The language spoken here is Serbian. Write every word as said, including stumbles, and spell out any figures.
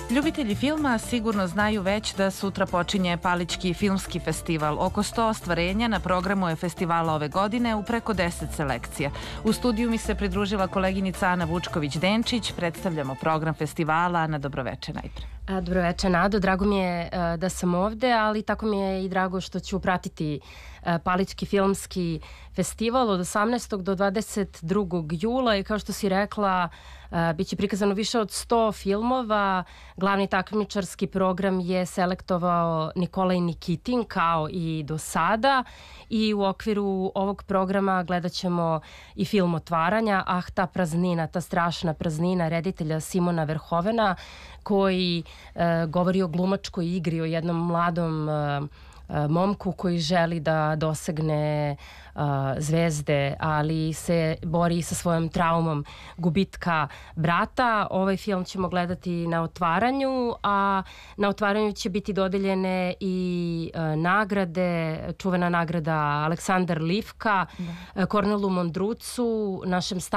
Ljubitelji filma sigurno znaju već da sutra počinje Palićki filmski festival. Oko sto ostvarenja na programu je festivala ove godine u preko deset selekcija. U studiju mi se pridružila koleginica Ana Vučković-Denčić. Predstavljamo program festivala. Ana, dobroveče najpre. Dobroveče, Nado. Drago mi je da sam ovde, ali tako mi je i drago što ću pratiti Palićki filmski festival od osamnaestog do dvadeset drugog jula i kao što si rekla, biće prikazano više od sto filmova. Glavni takmičarski program je selektovao Nikolaj Nikitin kao i do sada i u okviru ovog programa gledat ćemo i film otvaranja Ah, ta praznina, ta strašna praznina reditelja Simona Verhovena koji e, govori o glumačkoj igri, o jednom mladom e, momku koji želi da dosegne uh, zvezde, ali se bori sa svojom traumom gubitka brata. Ovaj film ćemo gledati na otvaranju, a na otvaranju će biti dodeljene i uh, nagrade, čuvena nagrada Aleksandar Livka, da. Kornelu Mondrucu, našem